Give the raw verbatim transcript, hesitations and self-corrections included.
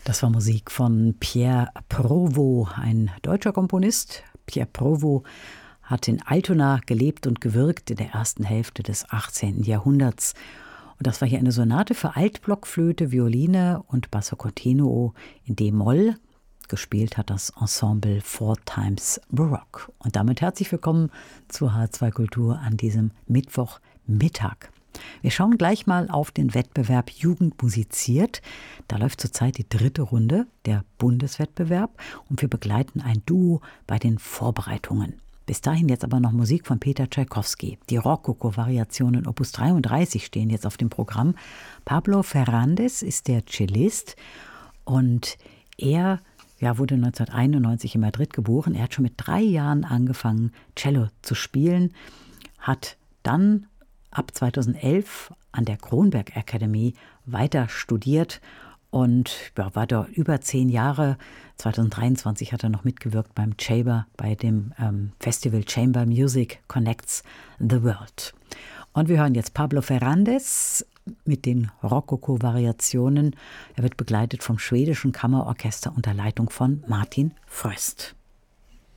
Das war Musik von Pierre Provost, ein deutscher Komponist. Pierre Provost hat in Altona gelebt und gewirkt in der ersten Hälfte des achtzehnten Jahrhunderts. Und das war hier eine Sonate für Altblockflöte, Violine und Basso Continuo in D-Moll. Gespielt hat das Ensemble Four Times Baroque. Und damit herzlich willkommen zu H zwei Kultur an diesem Mittwochmittag. Wir schauen gleich mal auf den Wettbewerb Jugend musiziert. Da läuft zurzeit die dritte Runde, der Bundeswettbewerb, und wir begleiten ein Duo bei den Vorbereitungen. Bis dahin jetzt aber noch Musik von Peter Tschaikowski. Die Rokoko-Variationen Opus dreiunddreißig stehen jetzt auf dem Programm. Pablo Fernández ist der Cellist und er ja, wurde neunzehnhunderteinundneunzig in Madrid geboren. Er hat schon mit drei Jahren angefangen, Cello zu spielen, hat dann ab zweitausendelf an der Kronberg Academy weiter studiert und ja, war dort über zehn Jahre. zweitausenddreiundzwanzig hat er noch mitgewirkt beim Chamber, bei dem ähm, Festival Chamber Music Connects the World. Und wir hören jetzt Pablo Fernández mit den Rokoko-Variationen. Er wird begleitet vom schwedischen Kammerorchester unter Leitung von Martin Fröst.